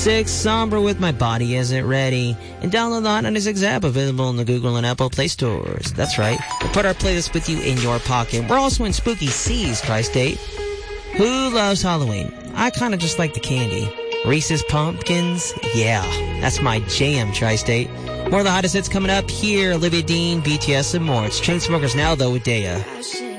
6 Somber with My Body Isn't Ready. And download the Hot 96 app, available in the Google and Apple Play stores. That's right. We'll put our playlist with you in your pocket. We're also in Spooky Seas, Tri-State. Who loves Halloween? I kind of just like the candy. Reese's Pumpkins? Yeah, that's my jam, Tri-State. More of the hottest hits coming up here. Olivia Dean, BTS, and more. It's Chainsmokers now, though, with Daya.